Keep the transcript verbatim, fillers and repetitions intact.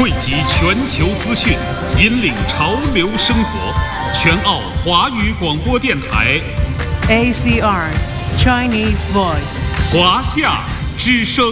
汇集全球资讯，引领潮流生活。全澳华语广播电台 A C R Chinese Voice 华夏之声。